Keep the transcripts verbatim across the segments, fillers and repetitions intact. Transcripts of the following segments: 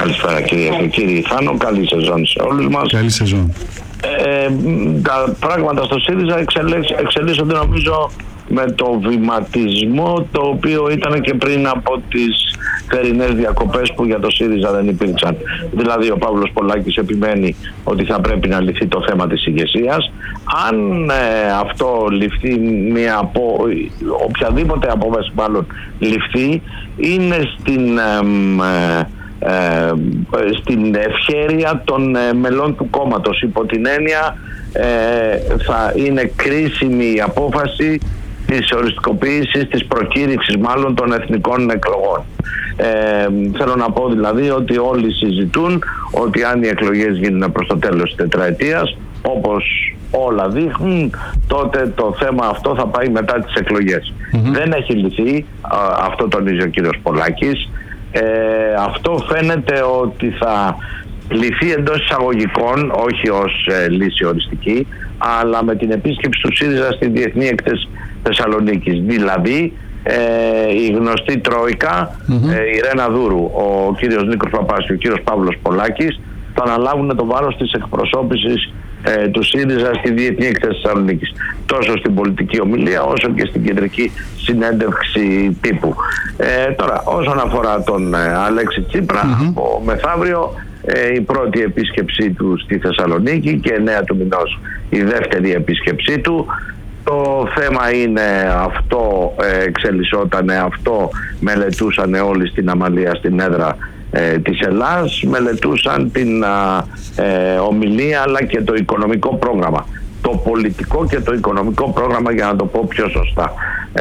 Καλησπέρα κυρίες και κύριοι. Θάνο, καλή σεζόν σε όλους μας. Καλή σεζόν. Ε, τα πράγματα στο ΣΥΡΙΖΑ εξελίσσονται νομίζω με το βηματισμό το οποίο ήταν και πριν από τις θερινές διακοπές που για το ΣΥΡΙΖΑ δεν υπήρξαν. Δηλαδή ο Παύλος Πολάκης επιμένει ότι θα πρέπει να λυθεί το θέμα της ηγεσίας. Αν ε, αυτό ληφθεί, μια απο, οποιαδήποτε απόφαση μάλλον ληφθεί, είναι στην... Ε, ε, στην ευχέρεια των ε, μελών του κόμματος. Υπό την έννοια ε, θα είναι κρίσιμη η απόφαση της οριστικοποίησης, της προκήρυξης μάλλον των εθνικών εκλογών. Ε, θέλω να πω δηλαδή ότι όλοι συζητούν ότι αν οι εκλογές γίνουν προς το τέλος της τετραετίας, όπως όλα δείχνουν, τότε το θέμα αυτό θα πάει μετά τις εκλογές. Mm-hmm. Δεν έχει λυθεί, α, αυτό τονίζει ο κύριος Πολάκης. Ε, αυτό φαίνεται ότι θα λυθεί εντός εισαγωγικών, όχι ως ε, λύση οριστική, αλλά με την επίσκεψη του ΣΥΡΙΖΑ στη Διεθνή Έκθεση Θεσσαλονίκης. Δηλαδή ε, η γνωστή Τρόικα, mm-hmm. ε, η Ρένα Δούρου, ο κύριος Νίκος Παπάς και ο κύριος Παύλος Πολάκης θα αναλάβουν το βάρος της εκπροσώπησης ε, του ΣΥΡΙΖΑ στη Διεθνή Έκθεση Θεσσαλονίκης, τόσο στην πολιτική ομιλία όσο και στην κεντρική συνέντευξη τύπου. Ε, τώρα όσον αφορά τον ε, Αλέξη Τσίπρα, mm-hmm. από μεθαύριο ε, η πρώτη επίσκεψή του στη Θεσσαλονίκη και εννέα του μηνός η δεύτερη επίσκεψή του. Το θέμα είναι αυτό, ε, εξελισσότανε αυτό, μελετούσαν όλοι στην Αμαλία στην έδρα ε, της Ελλάς, μελετούσαν την ε, ομιλία αλλά και το οικονομικό πρόγραμμα. Το πολιτικό και το οικονομικό πρόγραμμα, για να το πω πιο σωστά. Ε,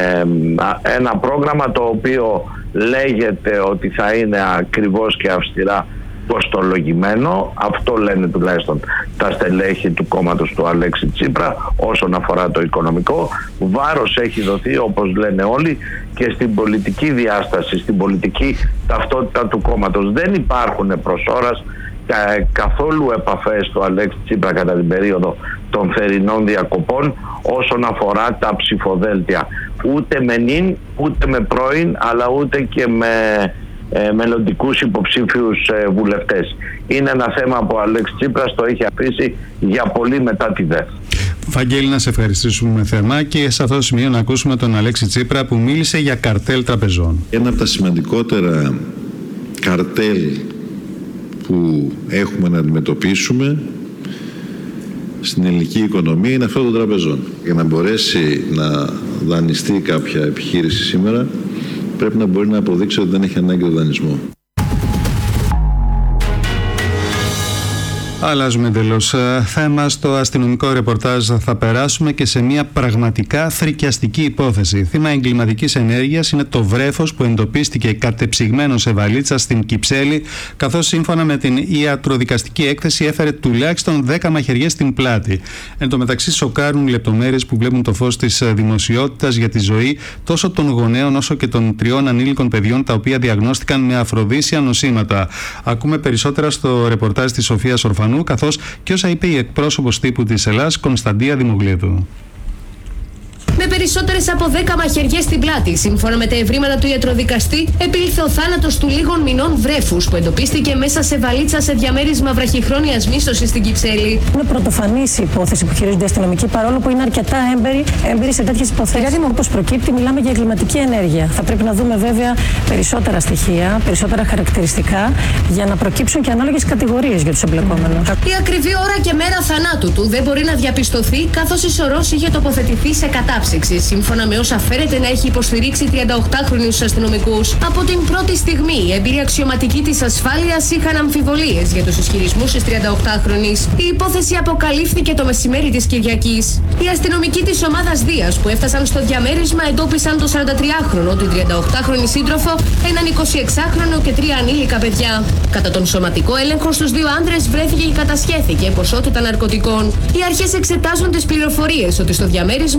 ένα πρόγραμμα το οποίο λέγεται ότι θα είναι ακριβώς και αυστηρά κοστολογημένο, αυτό λένε τουλάχιστον τα στελέχη του κόμματος του Αλέξη Τσίπρα. Όσον αφορά το οικονομικό, βάρος έχει δοθεί, όπως λένε όλοι, και στην πολιτική διάσταση, στην πολιτική ταυτότητα του κόμματος. Δεν υπάρχουν προς ώρας καθόλου επαφές του Αλέξη Τσίπρα κατά την περίοδο των θερινών διακοπών όσον αφορά τα ψηφοδέλτια, ούτε με νυν, ούτε με πρώην, αλλά ούτε και με ε, μελλοντικούς υποψήφιους ε, βουλευτές. Είναι ένα θέμα που ο Αλέξη Τσίπρας το έχει αφήσει για πολύ μετά τη ΔΕΘ. Βαγγέλη, να σε ευχαριστήσουμε θερμά και σε αυτό το σημείο να ακούσουμε τον Αλέξη Τσίπρα που μίλησε για καρτέλ τραπεζών. Ένα από τα σημαντικότερα καρτέλ που έχουμε να αντιμετωπίσουμε στην ελληνική οικονομία είναι αυτό των τραπεζών. Για να μπορέσει να δανειστεί κάποια επιχείρηση σήμερα, πρέπει να μπορεί να αποδείξει ότι δεν έχει ανάγκη το δανεισμό. Αλλάζουμε εντελώς θέμα. Στο αστυνομικό ρεπορτάζ θα περάσουμε και σε μια πραγματικά φρικιαστική υπόθεση. Θύμα εγκληματικής ενέργειας είναι το βρέφος που εντοπίστηκε κατεψυγμένο σε βαλίτσα στην Κυψέλη, καθώς σύμφωνα με την ιατροδικαστική έκθεση έφερε τουλάχιστον δέκα μαχαιριές στην πλάτη. Εν τω μεταξύ, σοκάρουν οι λεπτομέρειες που βλέπουν το φως της δημοσιότητας για τη ζωή τόσο των γονέων όσο και των τριών ανήλικων παιδιών, τα οποία διαγνώστηκαν με αφροδίσια νοσήματα. Ακούμε περισσότερα στο ρεπορτάζ της Σοφίας Ορφανού, καθώς και όσα είπε η εκπρόσωπος τύπου της Ελλάς, Κωνσταντία Δημογλίδου. Με περισσότερες από δέκα μαχαιριές στην πλάτη, σύμφωνα με τα ευρήματα του ιατροδικαστή, επήλθε ο θάνατος του λίγων μηνών βρέφους που εντοπίστηκε μέσα σε βαλίτσα σε διαμέρισμα βραχυχρόνιας μίσθωσης στην Κυψέλη. Είναι πρωτοφανής η υπόθεση που χειρίζονται οι αστυνομικοί, παρόλο που είναι αρκετά έμπειροι, έμπειροι σε τέτοιες υποθέσεις. Δηλαδή, όπως προκύπτει, μιλάμε για εγκληματική ενέργεια. Θα πρέπει να δούμε βέβαια περισσότερα στοιχεία, περισσότερα χαρακτηριστικά, για να προκύψουν και ανάλογες κατηγορίες για τους εμπλεκόμενους. Η ακριβή ώρα και μέρα θανάτου του δεν μπορεί να διαπιστωθεί, καθώς η σωρός είχε τοποθετηθεί σε κατάψυξη. Σύμφωνα με όσα φέρεται να έχει υποστηρίξει τριανταοκτάχρονους αστυνομικούς. Από την πρώτη στιγμή, οι εμπειροί αξιωματικοί της ασφάλειας είχαν αμφιβολίες για τους ισχυρισμούς της τριανταοκτάχρονης. Η υπόθεση αποκαλύφθηκε το μεσημέρι της Κυριακής. Οι αστυνομικοί της ομάδας Δίας που έφτασαν στο διαμέρισμα εντόπισαν το σαραντατριάχρονο, την τριανταοκτάχρονη σύντροφο, έναν εικοσιεξάχρονο και τρία ανήλικα παιδιά. Κατά τον σωματικό έλεγχο στους δύο άντρες βρέθηκε και κατασχέθηκε ποσότητα ναρκωτικών. Οι αρχές εξετάζουν τις πληροφορίες ότι στο διαμέρισμα έμπαιναν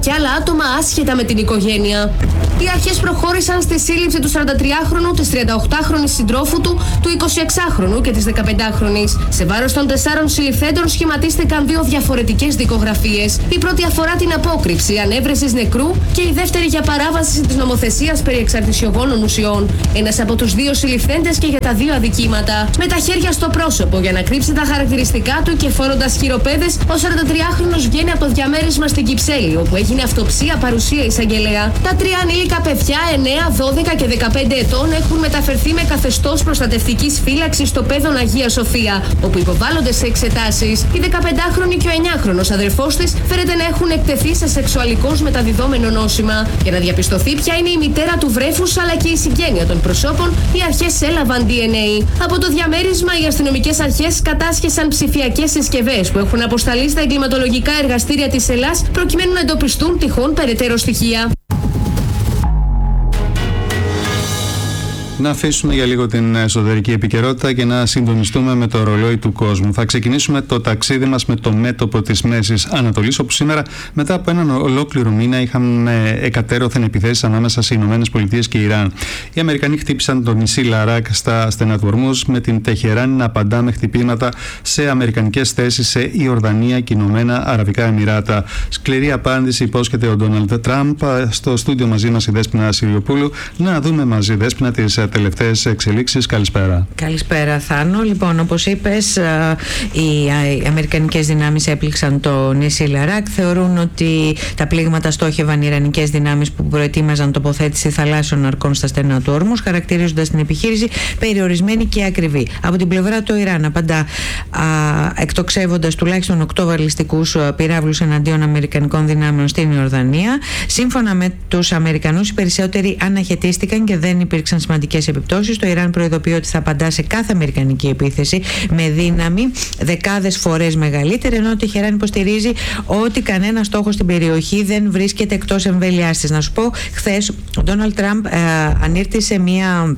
και άλλα άτομα άσχετα με την οικογένεια. Οι αρχές προχώρησαν στη σύλληψη του σαραντατριάχρονου, της τριανταοκτάχρονης συντρόφου του, του εικοσιεξάχρονου και της δεκαπεντάχρονης. Σε βάρος των τεσσάρων συλληφθέντων σχηματίστηκαν δύο διαφορετικές δικογραφίες. Η πρώτη αφορά την απόκρυψη ανέβρεσης νεκρού και η δεύτερη για παράβαση της νομοθεσίας περί εξαρτησιογόνων ουσιών. Ένας από τους δύο συλληφθέντες και για τα δύο αδικήματα. Με τα χέρια στο πρόσωπο για να κρύψει τα χαρακτηριστικά του και φορώντας χειροπέδες, ο σαραντατριάχρονος βγαίνει από το διαμέρισμα στην Κυψέλη, όπου έγινε αυτοψία παρουσία εισαγγελέα. Τα τρία ανήλικα παιδιά, εννέα, δώδεκα και δεκαπέντε ετών, έχουν μεταφερθεί με καθεστώς προστατευτικής φύλαξης στο Παιδόν Αγία Σοφία, όπου υποβάλλονται σε εξετάσεις. Η δεκαπεντάχρονη και ο εννιάχρονος αδερφός της φέρεται να έχουν εκτεθεί σε σεξουαλικώς μεταδιδόμενο νόσημα. Για να διαπιστωθεί ποια είναι η μητέρα του βρέφους αλλά και η συγγένεια των προσώπων, οι αρχές έλαβαν ντι εν έι. Από το διαμέρισμα, οι αστυνομικές αρχές κατάσχεσαν ψηφιακές συσκευές που έχουν αποσταλεί στα εγκληματολογικά εργαστήρια της Ελλάς προκειμένου να εντοπιστούν τυχόν περαιτέρω στοιχεία. Να αφήσουμε για λίγο την εσωτερική επικαιρότητα και να συντονιστούμε με το ρολόι του κόσμου. Θα ξεκινήσουμε το ταξίδι μας με το μέτωπο της Μέσης Ανατολής, όπου σήμερα, μετά από έναν ολόκληρο μήνα, είχαμε εκατέρωθεν επιθέσεις ανάμεσα σε Ηνωμένες Πολιτείες και Ιράν. Οι Αμερικανοί χτύπησαν το νησί Λαράκ στα στενά του Ορμούζ, με την Τεχεράνη να απαντά με χτυπήματα σε αμερικανικές θέσεις σε Ιορδανία και Ηνωμένα Αραβικά Εμιράτα. Σκληρή απάντηση υπόσχεται ο Ντόναλντ Τραμπ. Στο στούντιο μαζί μας η Δέσποινα Συριοπούλου. Να δούμε μαζί, Δέσποινα, τις τελευταίες εξελίξεις. Καλησπέρα. Καλησπέρα, Θάνο. Λοιπόν, όπως είπες, οι αμερικανικές δυνάμεις έπληξαν το νησί Λαράκ. Θεωρούν ότι τα πλήγματα στόχευαν ιρανικές δυνάμεις που προετοίμαζαν τοποθέτηση θαλάσσιων αρκών στα στενά του Ορμούζ, χαρακτηρίζοντας την επιχείρηση περιορισμένη και ακριβή. Από την πλευρά του Ιράν απαντά εκτοξεύοντας τουλάχιστον οκτώ βαλιστικούς πυράβλους εναντίον αμερικανικών δυνάμεων στην Ιορδανία. Σύμφωνα με τους Αμερικανούς, οι περισσότεροι αναχαιτίστηκαν και δεν υπήρξαν σημαντικές επιπτώσεις. Το Ιράν προειδοποιεί ότι θα απαντά σε κάθε αμερικανική επίθεση με δύναμη δεκάδες φορές μεγαλύτερη, ενώ η Τεχεράνη υποστηρίζει ότι κανένα στόχο στην περιοχή δεν βρίσκεται εκτός εμβέλειάς της. Να σου πω, χθες ο Ντόναλντ Τραμπ ε, ανήρτησε μια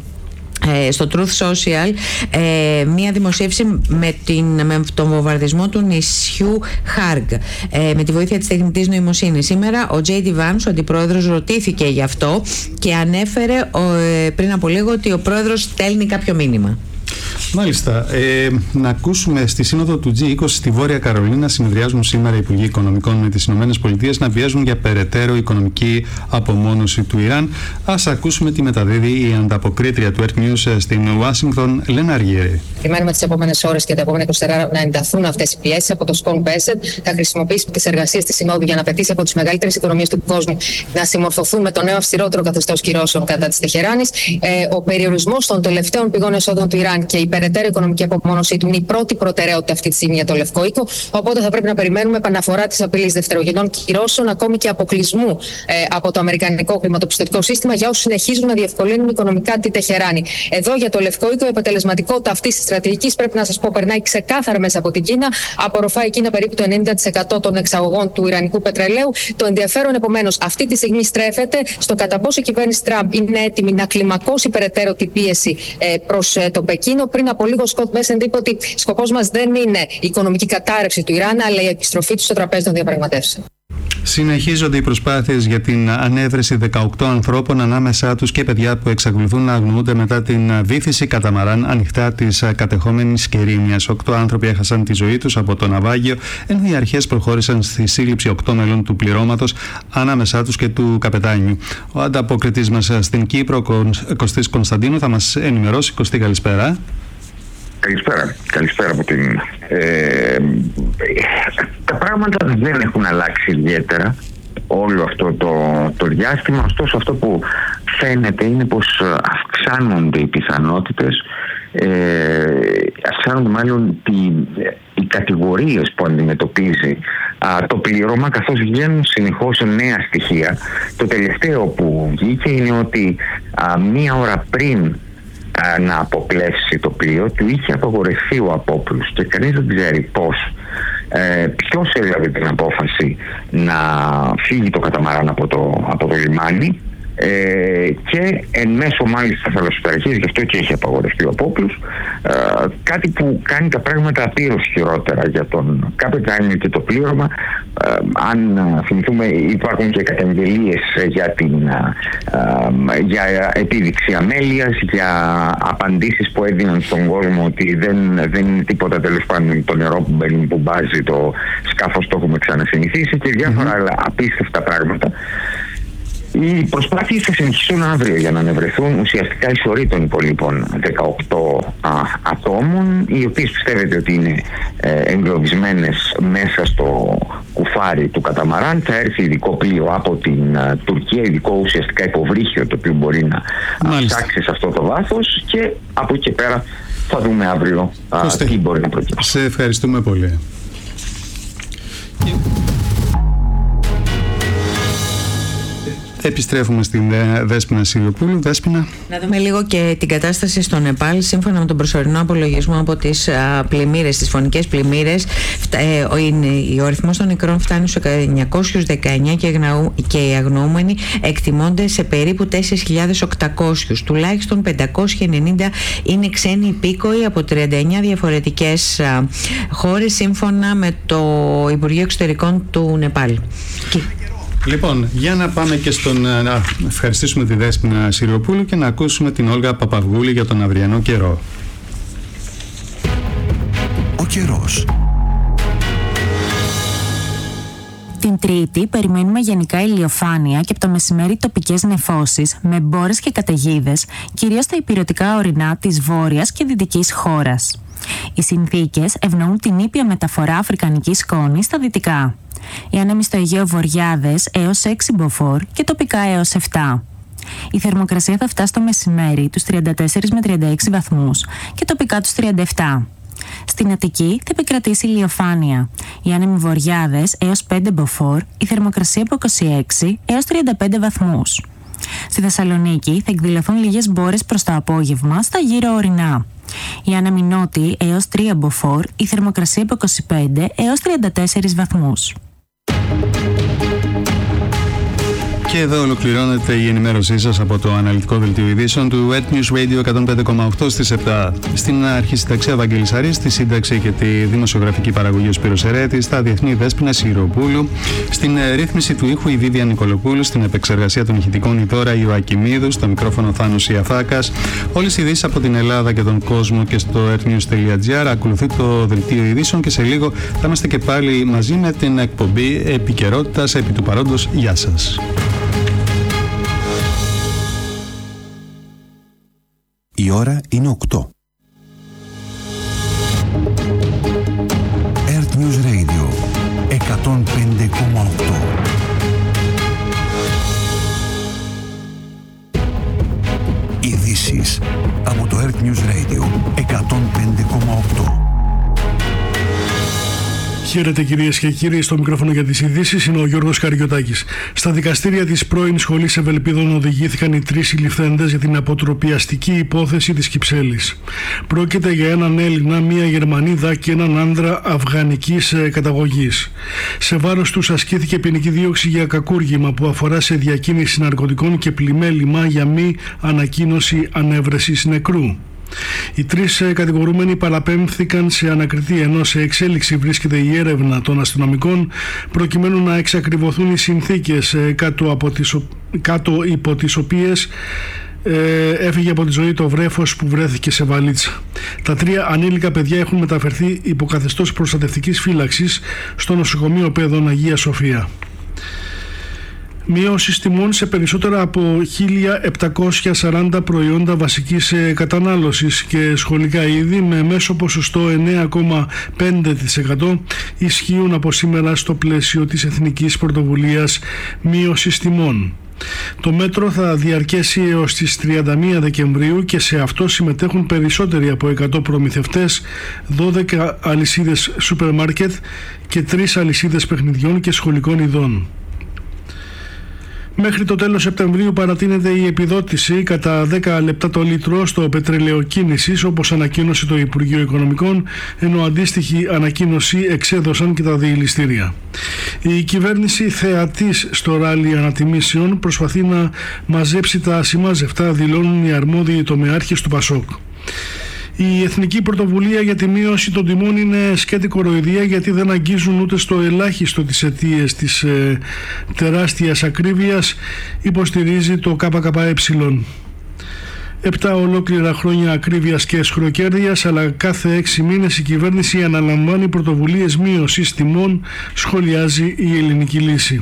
στο Truth Social ε, μία δημοσίευση με, την, με τον βομβαρδισμό του νησιού Χάργκ ε, με τη βοήθεια της τεχνητής νοημοσύνης. Σήμερα ο τζέι ντι Vance, ο αντιπρόεδρος, ρωτήθηκε γι' αυτό και ανέφερε ο, ε, πριν από λίγο ότι ο πρόεδρος στέλνει κάποιο μήνυμα. Μάλιστα. Ε, να ακούσουμε στη σύνοδο του τζι είκοσι στη Βόρεια Καρολίνα. Συνεδριάζουν σήμερα οι Υπουργοί Οικονομικών με τις ΗΠΑ να πιέζουν για περαιτέρω οικονομική απομόνωση του Ιράν. Ας ακούσουμε τι μεταδίδει η ανταποκρίτρια του Earth News στην Ουάσιγκτον, Λένα Αργύρη. Περιμένουμε τις επόμενες ώρες και τα επόμενα είκοσι τέσσερις ώρα να ενταθούν αυτές οι πιέσεις από το Σκον Μπέσεντ. Θα χρησιμοποιήσει τις εργασίες της Συνόδου για να πετύσει από τις μεγαλύτερες οικονομίες του κόσμου να συμμορφωθούν με το νέο αυστηρότερο καθεστώς κυρώσεων κατά της Τεχεράνης. Ε, ο περιορισμός των τελευταίων πηγών εσόδων του Ιράν και η περαιτέρω οικονομική απομόνωσή του είναι η πρώτη προτεραιότητα αυτή τη στιγμή για το Λευκό Οίκο. Οπότε θα πρέπει να περιμένουμε επαναφορά της απειλής δευτερογενών κυρώσεων, ακόμη και αποκλεισμού ε, από το αμερικανικό χρηματοπιστωτικό σύστημα για όσους συνεχίζουν να διευκολύνουν οικονομικά τη Τεχεράνη. Εδώ για το Λευκό Οίκο η αποτελεσματικότητα αυτής της στρατηγικής, πρέπει να σας πω, περνάει ξεκάθαρα μέσα από την Κίνα. Απορροφάει η Κίνα περίπου το ενενήντα τοις εκατό των εξαγωγών του ιρανικού πετρελαίου. Το ενδιαφέρον επομένως αυτή τη στιγμή στρέφεται στο κατά πόσο η κυβέρνηση Τραμπ είναι έτοιμη να κλιμακώσει περαιτέρω την πίεση ε, προς ε, το Πεκίνο. Πριν από λίγο ο Σκοτ Μπέσεντ είπε ότι σκοπός μας δεν είναι η οικονομική κατάρρευση του Ιράν, αλλά η επιστροφή του στο τραπέζι των διαπραγματεύσεων. Συνεχίζονται οι προσπάθειες για την ανέβρεση δεκαοκτώ ανθρώπων, ανάμεσά τους και παιδιά που εξακολουθούν να αγνοούνται μετά την βύθιση καταμαράν ανοιχτά της κατεχόμενης Κερίνιας. Οκτώ άνθρωποι έχασαν τη ζωή τους από το ναυάγιο, ενώ οι αρχές προχώρησαν στη σύλληψη οκτώ μελών του πληρώματος, ανάμεσά τους και του καπετάνιου. Ο ανταποκριτής μας στην Κύπρο, Κωστής Κωνσταντίνου, θα μας ενημερώσει. Κωστή, καλησπέρα. Καλησπέρα. Καλησπέρα από την... Ε, τα πράγματα δεν έχουν αλλάξει ιδιαίτερα όλο αυτό το, το διάστημα. Ωστόσο αυτό που φαίνεται είναι πως αυξάνονται οι πιθανότητες, ε, αυξάνονται μάλλον τη, οι κατηγορίες που αντιμετωπίζει α, το πλήρωμα, καθώς βγαίνουν συνεχώς νέα στοιχεία. Το τελευταίο που βγήκε είναι ότι α, μία ώρα πριν να αποπλέψει το πλοίο του είχε απαγορευτεί ο απόπλους και κανείς δεν ξέρει πώς. Ε, ποιος έλαβε την απόφαση να φύγει το καταμαράν από το, από το λιμάνι. Ε, και εν μέσω μάλιστα θαλασσοταραχής, γι' αυτό και έχει απαγορευτεί ο Απόκλους, ε, κάτι που κάνει τα πράγματα απείρως χειρότερα για τον καπετάνιο και το πλήρωμα. Ε, αν θυμηθούμε, υπάρχουν και καταγγελίες για, την, ε, ε, για επίδειξη αμέλειας, για απαντήσεις που έδιναν στον κόσμο ότι δεν, δεν είναι τίποτα, τέλος πάντων, το νερό που μπαίνει, που μπάζει το σκάφος, το έχουμε ξανασυνηθίσει, και διάφορα mm-hmm. άλλα απίστευτα πράγματα. Οι προσπάθειες θα συνεχιστούν αύριο για να ανεβρεθούν ουσιαστικά οι σωροί των υπολείπων δεκαοκτώ α, ατόμων, οι οποίες πιστεύετε ότι είναι ε, εγκλωβισμένες μέσα στο κουφάρι του καταμαράν. Θα έρθει ειδικό πλοίο από την α, Τουρκία, ειδικό ουσιαστικά υποβρύχιο, το οποίο μπορεί να ψάξει σε αυτό το βάθος, και από εκεί και πέρα θα δούμε αύριο α, τι μπορεί να προκύψει. Σε ευχαριστούμε πολύ. Επιστρέφουμε στην Δέσποινα Σιριοπούλου. Δέσποινα. Να δούμε λίγο και την κατάσταση στο Νεπάλ. Σύμφωνα με τον προσωρινό απολογισμό από τις πλημμύρες, τις φωνικές πλημμύρες, ο αριθμός των νεκρών φτάνει στους εννιακόσιους δεκαεννιά και οι αγνοούμενοι εκτιμώνται σε περίπου τέσσερις χιλιάδες οκτακόσιους. Τουλάχιστον πεντακόσιοι ενενήντα είναι ξένοι υπήκοοι από τριάντα εννιά διαφορετικές χώρες, σύμφωνα με το Υπουργείο Εξωτερικών του Νεπάλ. Λοιπόν, για να πάμε και στον, να ευχαριστήσουμε τη Δέσποινα Σιριοπούλου και να ακούσουμε την Όλγα Παπαυγούλη για τον αυριανό καιρό. Ο καιρός. Την Τρίτη περιμένουμε γενικά ηλιοφάνεια και από το μεσημέρι τοπικές νεφώσεις με μπόρες και καταιγίδες, κυρίως στα ηπειρωτικά ορεινά της βόρειας και δυτικής χώρας. Οι συνθήκες ευνοούν την ήπια μεταφορά αφρικανικής σκόνης στα δυτικά. Οι άνεμοι στο Αιγαίο βοριάδες έως έξι μποφόρ και τοπικά έως επτά. Η θερμοκρασία θα φτάσει το μεσημέρι τους τριάντα τέσσερις με τριάντα έξι βαθμούς και τοπικά τους τριάντα επτά. Στην Αττική θα επικρατήσει ηλιοφάνεια. Οι άνεμοι βοριάδες έως πέντε μποφόρ, η θερμοκρασία από είκοσι έξι έως τριάντα πέντε βαθμούς. Στη Θεσσαλονίκη θα εκδηλωθούν λίγες μπόρες προς το απόγευμα στα γύρω ορεινά. Οι άνεμοι νότιοι έως τρία μποφόρ, η θερμοκρασία από είκοσι πέντε έως τριάντα τέσσερις βαθμούς. Και εδώ ολοκληρώνεται η ενημέρωσή σας από το αναλυτικό δελτίο ειδήσεων του Earth News Radio εκατόν πέντε κόμμα οκτώ στις επτά. Στην αρχισυνταξία Βαγγέλης Αρής, στη σύνταξη και τη δημοσιογραφική παραγωγή ο Σπύρος Ερέτης, στα διεθνή Δέσποινα Σιριοπούλου, στην ρύθμιση του ήχου η Βίβια Νικολοπούλου, στην επεξεργασία των ηχητικών η Δώρα Ιωακιμίδου, στο μικρόφωνο Θάνος Ιαφάκας. Όλες οι ειδήσεις από την Ελλάδα και τον κόσμο και στο earthnews τελεία gr. Ακολουθεί το δελτίο ειδήσεων και σε λίγο θα είμαστε και πάλι μαζί με την εκπομπή Επικαιρότητας. Επί του παρόντος, γεια σας. Η ώρα είναι οκτώ. Earth News Radio εκατόν πέντε κόμμα οκτώ. Ειδήσεις από το Earth News Radio εκατόν πέντε κόμμα οκτώ. Χαίρετε κυρίες και κύριοι, στο μικρόφωνο για τις ειδήσεις είναι ο Γιώργος Καριωτάκης. Στα δικαστήρια της πρώην Σχολής Ευελπίδων οδηγήθηκαν οι τρεις συλληφθέντες για την αποτροπιαστική υπόθεση της Κυψέλης. Πρόκειται για έναν Έλληνα, μία Γερμανίδα και έναν άνδρα αφγανικής καταγωγής. Σε βάρος τους ασκήθηκε ποινική δίωξη για κακούργημα που αφορά σε διακίνηση ναρκωτικών και πλημέλημα για μη ανακοίνωση ανέβρεσης νεκρού. Οι τρεις κατηγορούμενοι παραπέμφθηκαν σε ανακριτή, ενώ σε εξέλιξη βρίσκεται η έρευνα των αστυνομικών προκειμένου να εξακριβωθούν οι συνθήκες κάτω, από τις, κάτω υπό τις οποίες ε, έφυγε από τη ζωή το βρέφος που βρέθηκε σε βαλίτσα. Τα τρία ανήλικα παιδιά έχουν μεταφερθεί υπό καθεστώς προστατευτικής φύλαξης στο νοσοκομείο Παιδών Αγία Σοφία. Μείωση τιμών σε περισσότερα από χίλια επτακόσια σαράντα προϊόντα βασικής κατανάλωσης και σχολικά είδη με μέσο ποσοστό εννέα κόμμα πέντε τοις εκατό ισχύουν από σήμερα στο πλαίσιο της Εθνικής Πρωτοβουλίας Μείωσης Τιμών. Το μέτρο θα διαρκέσει έως τις τριάντα μία Δεκεμβρίου και σε αυτό συμμετέχουν περισσότεροι από εκατό προμηθευτές, δώδεκα αλυσίδες σούπερ μάρκετ και τρεις αλυσίδες παιχνιδιών και σχολικών ειδών. Μέχρι το τέλος Σεπτεμβρίου παρατείνεται η επιδότηση κατά δέκα λεπτά το λίτρο στο πετρέλαιο κίνησης, όπως ανακοίνωσε το Υπουργείο Οικονομικών, ενώ αντίστοιχη ανακοίνωση εξέδωσαν και τα διελιστήρια. Η κυβέρνηση θεατής στο ράλι ανατιμήσεων προσπαθεί να μαζέψει τα ασημάζευτα, δηλώνουν οι αρμόδιοι τομεάρχες του Πασόκ. Η Εθνική Πρωτοβουλία για τη Μείωση των Τιμών είναι σκέτη κοροϊδία, γιατί δεν αγγίζουν ούτε στο ελάχιστο τις αιτίες της ε, τεράστιας ακρίβειας, υποστηρίζει το ΚΚΕ. Επτά ολόκληρα χρόνια ακρίβειας και σχροκέρδειας, αλλά κάθε έξι μήνες η κυβέρνηση αναλαμβάνει πρωτοβουλίες μείωσης τιμών, σχολιάζει η Ελληνική Λύση.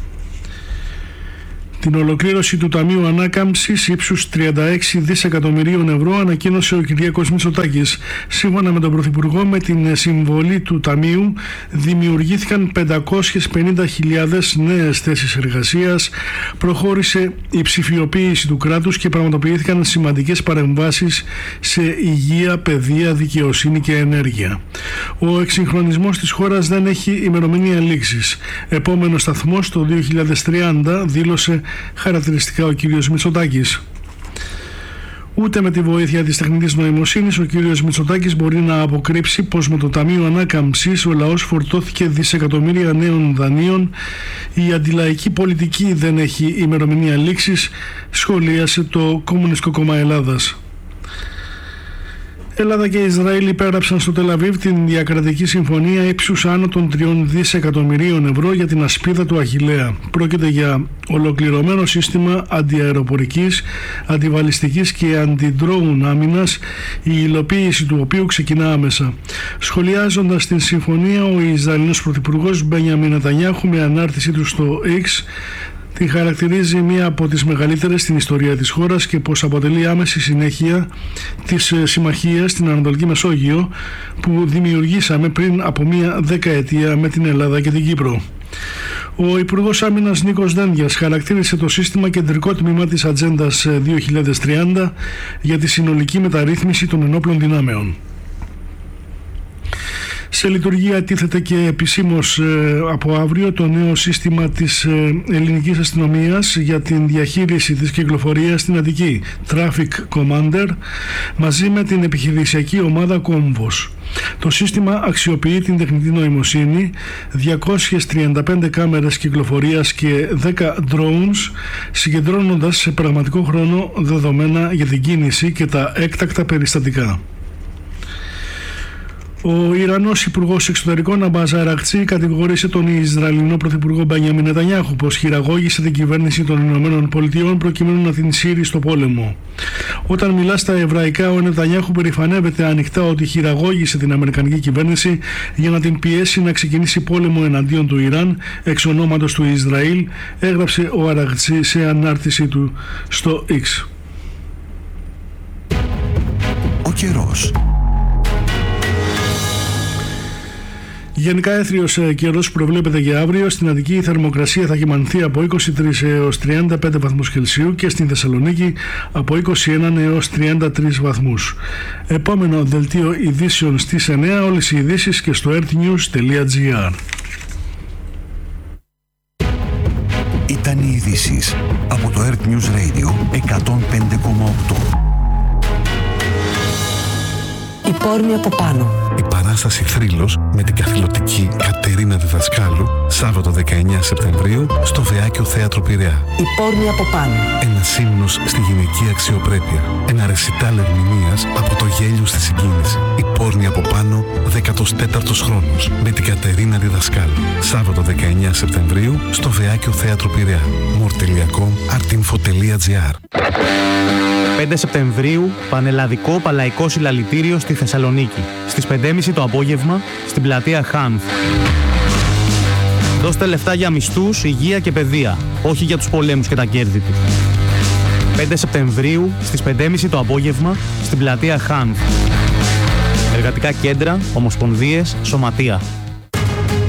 Την ολοκλήρωση του Ταμείου Ανάκαμψης ύψους τριάντα έξι δισεκατομμυρίων ευρώ ανακοίνωσε ο Κυριάκος Μητσοτάκης. Σύμφωνα με τον Πρωθυπουργό, με την συμβολή του Ταμείου δημιουργήθηκαν πεντακόσιες πενήντα χιλιάδες νέες θέσεις εργασίας, προχώρησε η ψηφιοποίηση του κράτους και πραγματοποιήθηκαν σημαντικές παρεμβάσεις σε υγεία, παιδεία, δικαιοσύνη και ενέργεια. Ο εξυγχρονισμός της χώρας δεν έχει ημερομηνία λήξης. Επόμενος σταθμός το δύο χιλιάδες τριάντα, δήλωσε χαρακτηριστικά ο κύριος Μητσοτάκης. Ούτε με τη βοήθεια της τεχνητής νοημοσύνης ο κύριος Μητσοτάκης μπορεί να αποκρύψει πως με το Ταμείο Ανάκαμψης ο λαός φορτώθηκε δισεκατομμύρια νέων δανείων. Η αντιλαϊκή πολιτική δεν έχει ημερομηνία λήξης, σχολίασε το Κομμουνιστικό Κόμμα Ελλάδας. Ελλάδα και Ισραήλ υπέγραψαν στο Τελαβίβ την διακρατική συμφωνία ύψους άνω των τριών δισεκατομμυρίων ευρώ για την ασπίδα του Αχιλλέα. Πρόκειται για ολοκληρωμένο σύστημα αντιαεροπορικής, αντιβαλιστικής και αντιντρόουν άμυνας, η υλοποίηση του οποίου ξεκινά άμεσα. Σχολιάζοντας την συμφωνία, ο Ισραηλινός Πρωθυπουργός Μπένιαμιν Νετανιάχου, με ανάρτησή του στο X, την χαρακτηρίζει μία από τις μεγαλύτερες στην ιστορία της χώρας και πως αποτελεί άμεση συνέχεια της συμμαχίας στην Ανατολική Μεσόγειο που δημιουργήσαμε πριν από μία δεκαετία με την Ελλάδα και την Κύπρο. Ο Υπουργός Άμυνας Νίκος Δένδιας χαρακτήρισε το σύστημα κεντρικό τμήμα της Ατζέντας δύο χιλιάδες τριάντα για τη συνολική μεταρρύθμιση των ενόπλων δυνάμεων. Σε λειτουργία τίθεται και επισήμως ε, από αύριο το νέο σύστημα της ε, ελληνικής αστυνομίας για την διαχείριση της κυκλοφορίας στην Αττική, Traffic Commander, μαζί με την επιχειρησιακή ομάδα Κόμβος. Το σύστημα αξιοποιεί την τεχνητή νοημοσύνη, διακόσιες τριάντα πέντε κάμερες κυκλοφορίας και δέκα drones, συγκεντρώνοντας σε πραγματικό χρόνο δεδομένα για την κίνηση και τα έκτακτα περιστατικά. Ο Ιρανός Υπουργός Εξωτερικών Αμπάζ Αρακτσί κατηγορήσε τον Ισραηλινό Πρωθυπουργό Μπένιαμιν Νετανιάχου πως χειραγώγησε την κυβέρνηση των Ηνωμένων Πολιτειών προκειμένου να την σύρει στο πόλεμο. Όταν μιλά στα εβραϊκά, ο Νετανιάχου περηφανεύεται ανοιχτά ότι χειραγώγησε την Αμερικανική κυβέρνηση για να την πιέσει να ξεκινήσει πόλεμο εναντίον του Ιράν εξ ονόματος του Ισραήλ, έγραψε ο Αρακτσί σε ανάρτησή του στο X. Ο καιρός. Γενικά έθριος καιρός προβλέπεται για αύριο. Στην Αττική η θερμοκρασία θα κυμανθεί από είκοσι τρεις έως τριάντα πέντε βαθμούς Κελσίου και στην Θεσσαλονίκη από είκοσι ένα έως τριάντα τρεις βαθμούς. Επόμενο δελτίο ειδήσεων στις εννιά, όλες οι ειδήσεις και στο earthnews τελεία gr. Ήταν οι ειδήσεις από το Earth News Radio εκατόν πέντε κόμμα οκτώ. Η πόρνη από πάνω. Η παράσταση Θρύλος με την καθηλωτική Κατερίνα Διδασκάλου, Σάββατο δεκαεννέα Σεπτεμβρίου στο Βεάκιο Θέατρο Πειραιά. Η πόρνη από πάνω. Ένας ύμνος στη γυναική αξιοπρέπεια. Ένα ρεσιτάλ ερμηνείας από το γέλιο στη συγκίνηση. Η πόρνη από πάνω, δέκατος τέταρτος χρόνος με την Κατερίνα Διδασκάλου. Σάββατο δεκαεννέα Σεπτεμβρίου στο Βεάκιο Θέατρο Πειραιά. μορ τελεία κομ, artinfo τελεία gr. πέντε Σεπτεμβρίου, πανελλαδικό παλαϊκό συλλαλητήριο στη Θεσσαλονίκη. Στις πέντε και μισή το απόγευμα, στην πλατεία Χάνθ. Δώστε λεφτά για μισθούς, υγεία και παιδεία, όχι για τους πολέμους και τα κέρδη του. πέντε Σεπτεμβρίου, στις πέντε και μισή το απόγευμα, στην πλατεία Χάνθ. Εργατικά κέντρα, ομοσπονδίες, σωματεία.